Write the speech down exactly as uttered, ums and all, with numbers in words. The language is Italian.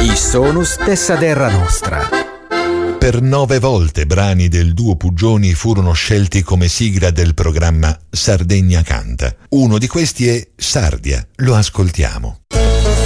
I sonus dessa terra nostra. Per nove volte brani del duo Pugioni furono scelti come sigla del programma Sardegna Canta. Uno di questi è Sardia, lo ascoltiamo.